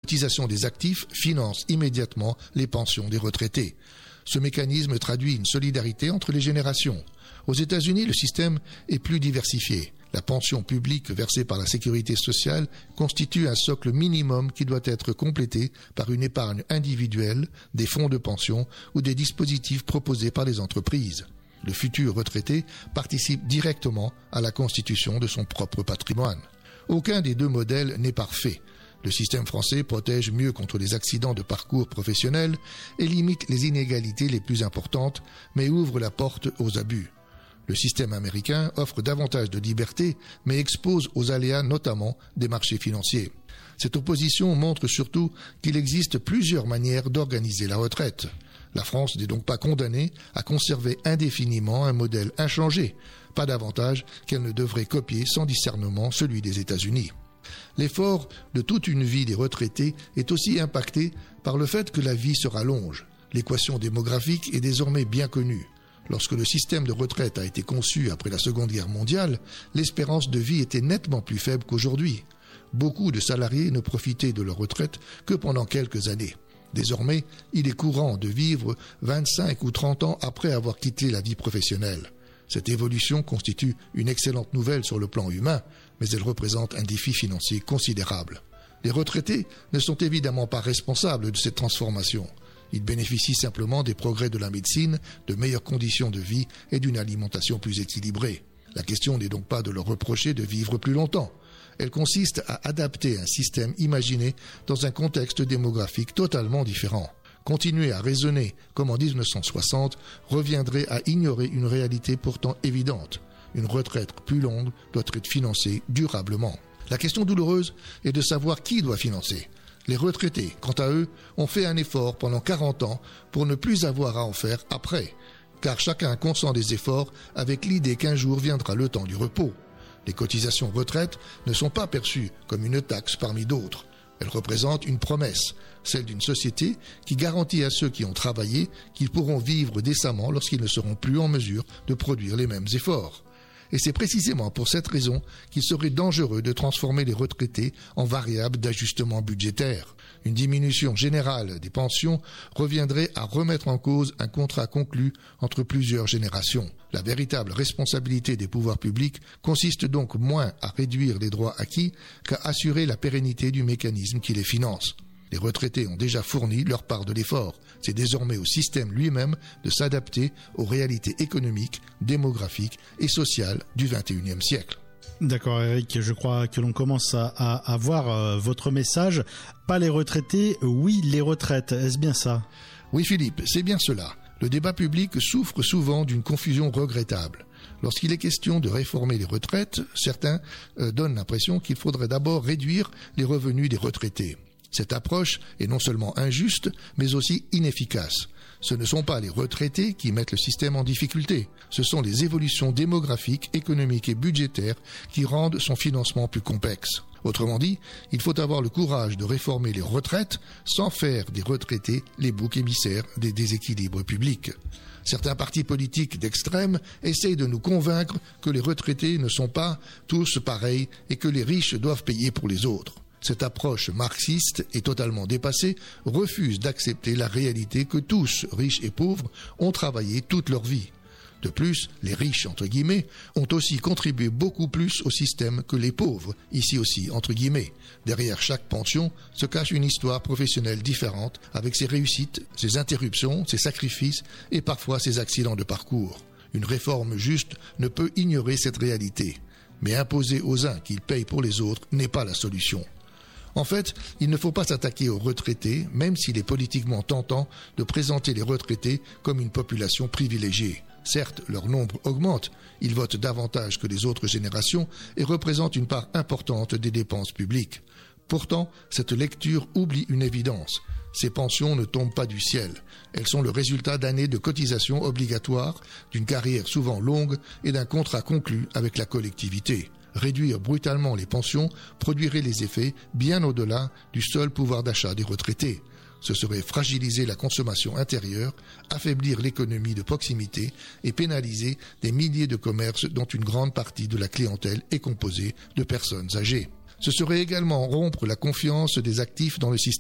cotisation des actifs finance immédiatement les pensions des retraités. Ce mécanisme traduit une solidarité entre les générations. Aux États-Unis, le système est plus diversifié. La pension publique versée par la sécurité sociale constitue un socle minimum qui doit être complété par une épargne individuelle, des fonds de pension ou des dispositifs proposés par les entreprises. Le futur retraité participe directement à la constitution de son propre patrimoine. Aucun des deux modèles n'est parfait. Le système français protège mieux contre les accidents de parcours professionnels et limite les inégalités les plus importantes, mais ouvre la porte aux abus. Le système américain offre davantage de liberté, mais expose aux aléas notamment des marchés financiers. Cette opposition montre surtout qu'il existe plusieurs manières d'organiser la retraite. La France n'est donc pas condamnée à conserver indéfiniment un modèle inchangé, pas davantage qu'elle ne devrait copier sans discernement celui des États-Unis. L'effort de toute une vie des retraités est aussi impacté par le fait que la vie se rallonge. L'équation démographique est désormais bien connue. Lorsque le système de retraite a été conçu après la Seconde Guerre mondiale, l'espérance de vie était nettement plus faible qu'aujourd'hui. Beaucoup de salariés ne profitaient de leur retraite que pendant quelques années. Désormais, il est courant de vivre 25 ou 30 ans après avoir quitté la vie professionnelle. Cette évolution constitue une excellente nouvelle sur le plan humain, mais elle représente un défi financier considérable. Les retraités ne sont évidemment pas responsables de cette transformation. Ils bénéficient simplement des progrès de la médecine, de meilleures conditions de vie et d'une alimentation plus équilibrée. La question n'est donc pas de leur reprocher de vivre plus longtemps. Elle consiste à adapter un système imaginé dans un contexte démographique totalement différent. Continuer à raisonner comme en 1960 reviendrait à ignorer une réalité pourtant évidente. Une retraite plus longue doit être financée durablement. La question douloureuse est de savoir qui doit financer. Les retraités, quant à eux, ont fait un effort pendant 40 ans pour ne plus avoir à en faire après, car chacun consent des efforts avec l'idée qu'un jour viendra le temps du repos. Les cotisations retraite ne sont pas perçues comme une taxe parmi d'autres. Elles représentent une promesse, celle d'une société qui garantit à ceux qui ont travaillé qu'ils pourront vivre décemment lorsqu'ils ne seront plus en mesure de produire les mêmes efforts. Et c'est précisément pour cette raison qu'il serait dangereux de transformer les retraités en variables d'ajustement budgétaire. Une diminution générale des pensions reviendrait à remettre en cause un contrat conclu entre plusieurs générations. La véritable responsabilité des pouvoirs publics consiste donc moins à réduire les droits acquis qu'à assurer la pérennité du mécanisme qui les finance. Les retraités ont déjà fourni leur part de l'effort. C'est désormais au système lui-même de s'adapter aux réalités économiques, démographiques et sociales du XXIe siècle. D'accord Eric, je crois que l'on commence à voir votre message. Pas les retraités, oui les retraites, est-ce bien ça ? Oui Philippe, c'est bien cela. Le débat public souffre souvent d'une confusion regrettable. Lorsqu'il est question de réformer les retraites, certains donnent l'impression qu'il faudrait d'abord réduire les revenus des retraités. Cette approche est non seulement injuste, mais aussi inefficace. Ce ne sont pas les retraités qui mettent le système en difficulté. Ce sont les évolutions démographiques, économiques et budgétaires qui rendent son financement plus complexe. Autrement dit, il faut avoir le courage de réformer les retraites sans faire des retraités les boucs émissaires des déséquilibres publics. Certains partis politiques d'extrême essayent de nous convaincre que les retraités ne sont pas tous pareils et que les riches doivent payer pour les autres. Cette approche marxiste est totalement dépassée, refuse d'accepter la réalité que tous, riches et pauvres, ont travaillé toute leur vie. De plus, les riches, entre guillemets, ont aussi contribué beaucoup plus au système que les pauvres, ici aussi, entre guillemets. Derrière chaque pension se cache une histoire professionnelle différente, avec ses réussites, ses interruptions, ses sacrifices et parfois ses accidents de parcours. Une réforme juste ne peut ignorer cette réalité. Mais imposer aux uns qu'ils payent pour les autres n'est pas la solution. En fait, il ne faut pas s'attaquer aux retraités, même s'il est politiquement tentant de présenter les retraités comme une population privilégiée. Certes, leur nombre augmente, ils votent davantage que les autres générations et représentent une part importante des dépenses publiques. Pourtant, cette lecture oublie une évidence. Ces pensions ne tombent pas du ciel. Elles sont le résultat d'années de cotisations obligatoires, d'une carrière souvent longue et d'un contrat conclu avec la collectivité. Réduire brutalement les pensions produirait les effets bien au-delà du seul pouvoir d'achat des retraités. Ce serait fragiliser la consommation intérieure, affaiblir l'économie de proximité et pénaliser des milliers de commerces dont une grande partie de la clientèle est composée de personnes âgées. Ce serait également rompre la confiance des actifs dans le système